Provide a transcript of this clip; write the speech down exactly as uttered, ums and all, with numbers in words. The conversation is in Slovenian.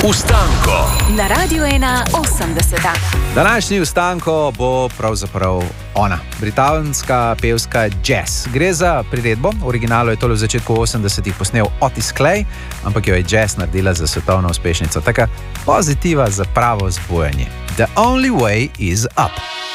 Ustanko na Radiu ena osemdeset. Današnji Ustanko bo pravzaprav ona, britanska pevska jazz. Gre za priredbo, v originalu je tole v začetku osemdesetih posnel Otis Clay, ampak jo je jazz naredila za svetovno uspešnico. Taka pozitiva za pravo zbujanje. The only way is up.